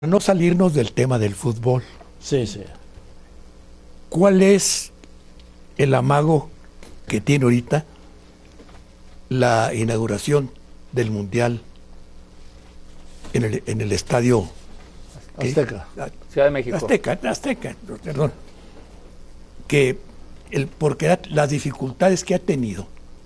No salirnos del tema del fútbol, Sí, sí. ¿cuál es el amago que tiene ahorita la inauguración del Mundial en el estadio ¿qué? Azteca. Ciudad de México. Azteca, perdón. Porque las dificultades que ha tenido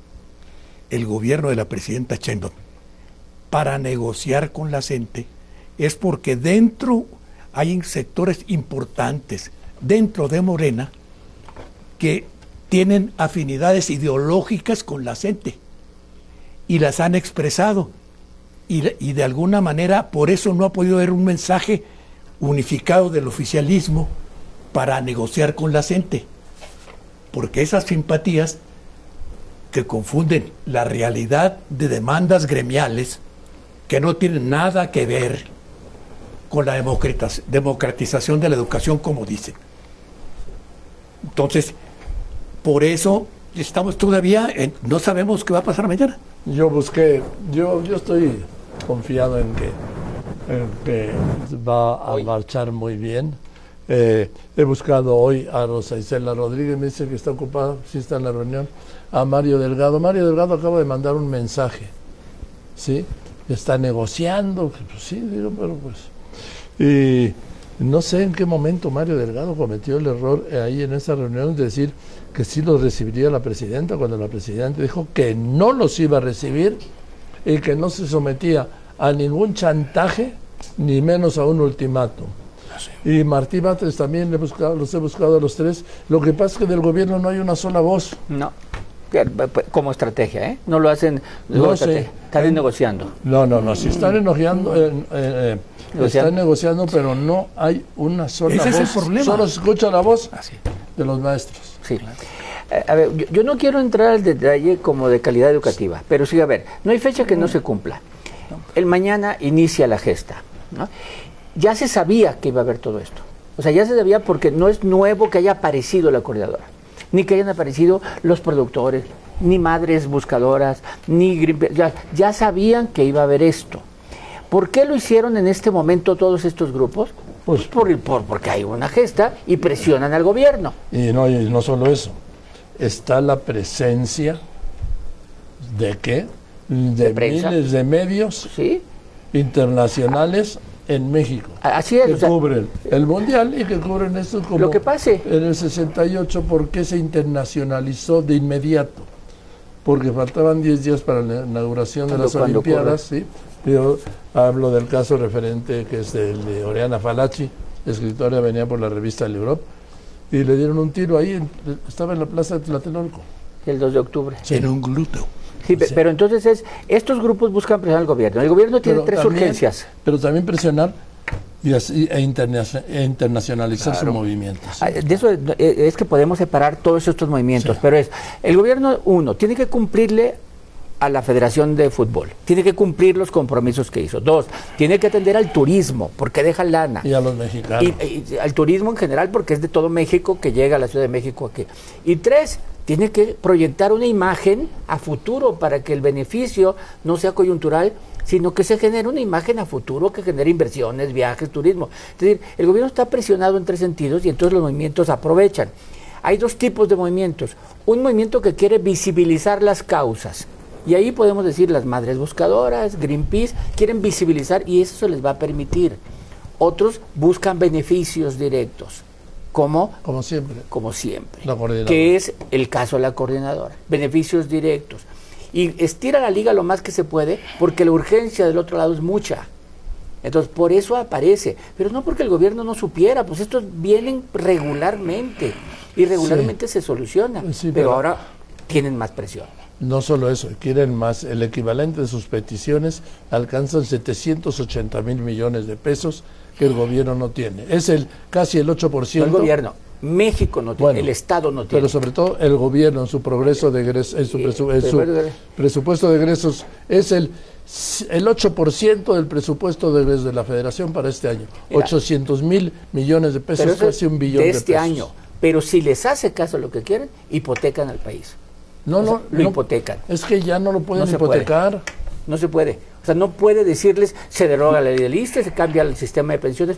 el gobierno de la presidenta Sheinbaum para negociar con la gente es porque dentro hay sectores importantes dentro de Morena que tienen afinidades ideológicas con la gente y las han expresado y de alguna manera por eso no ha podido haber un mensaje unificado del oficialismo para negociar con la gente, porque esas simpatías que confunden la realidad de demandas gremiales que no tienen nada que ver con la democratización de la educación, como dicen. Entonces, por eso estamos todavía, no sabemos qué va a pasar mañana. Yo estoy confiado en que va a marchar muy bien. He buscado hoy a Rosa Isela Rodríguez, me dice que está ocupada, sí está en la reunión, a Mario Delgado. Mario Delgado acaba de mandar un mensaje, ¿sí? Está negociando, pues sí, digo, pero pues... Y no sé en qué momento Mario Delgado cometió el error ahí en esa reunión de decir que sí los recibiría la presidenta, cuando la presidenta dijo que no los iba a recibir y que no se sometía a ningún chantaje, ni menos a un ultimátum. Y Martí Batres también los he buscado a los tres. Lo que pasa es que del gobierno no hay una sola voz. No, como estrategia, ¿eh? No lo hacen, no sé. Están negociando. No, si están están negociando, pero no hay una sola voz. Ese es el problema. Solo se escucha la voz de los maestros. Sí. A ver, yo no quiero entrar al detalle como de calidad educativa, pero sí, a ver, no hay fecha que no se cumpla. El mañana inicia la gesta, ¿no? Ya se sabía que iba a haber todo esto. O sea, ya se sabía porque no es nuevo que haya aparecido la coordinadora, ni que hayan aparecido los productores, ni madres buscadoras, ni Greenpeace. Ya sabían que iba a haber esto. ¿Por qué lo hicieron en este momento todos estos grupos? Pues porque hay una gesta y presionan al gobierno. Y no solo eso, está la presencia de ¿qué? De miles de medios internacionales en México. Así es, que cubren el Mundial y que cubren esto como lo que pase. En el 68, ¿por qué se internacionalizó de inmediato? Porque faltaban 10 días para la inauguración de las Olimpiadas, ¿sí? Yo hablo del caso referente que es el de Oriana Fallaci, escritora, venía por la revista El Europe, y le dieron un tiro ahí, estaba en la plaza de Tlatelolco. El 2 de octubre. Sí. En un glúteo. Sí, pero entonces estos grupos buscan presionar al gobierno. El gobierno tiene tres urgencias. Pero también presionar e internacionalizar su movimiento. ¿Sí? De eso es que podemos separar todos estos movimientos, pero el gobierno, tiene que cumplirle a la Federación de Fútbol, tiene que cumplir los compromisos que hizo. 2, tiene que atender al turismo, porque deja lana. Y a los mexicanos. Y al turismo en general, porque es de todo México que llega a la Ciudad de México aquí. Y 3, tiene que proyectar una imagen a futuro para que el beneficio no sea coyuntural, sino que se genere una imagen a futuro que genere inversiones, viajes, turismo. Es decir, el gobierno está presionado en 3 sentidos y entonces los movimientos aprovechan. Hay 2 tipos de movimientos. Un movimiento que quiere visibilizar las causas. Y ahí podemos decir las madres buscadoras, Greenpeace, quieren visibilizar y eso se les va a permitir. Otros buscan beneficios directos. Como siempre, la coordinadora, que es el caso de la coordinadora, beneficios directos. Y estira la liga lo más que se puede, porque la urgencia del otro lado es mucha. Entonces, por eso aparece, pero no porque el gobierno no supiera, pues estos vienen regularmente, y regularmente se soluciona, pero ahora tienen más presión. No solo eso, quieren más, el equivalente de sus peticiones alcanzan 780,000 millones de pesos que el gobierno no tiene. Es casi el 8%. No el gobierno, México no tiene, el Estado no tiene. Pero sobre todo el gobierno en su progreso de egresos, en su presupuesto de egresos, es el 8% del presupuesto de egresos de la Federación para este año. 800,000 millones de pesos, casi $1 billón de este año. Pero si les hace caso lo que quieren, hipotecan al país. No, lo hipotecan. Es que ya no lo pueden hipotecar. No se puede. O sea, no puede decirles se deroga la ley del ISSSTE, se cambia el sistema de pensiones.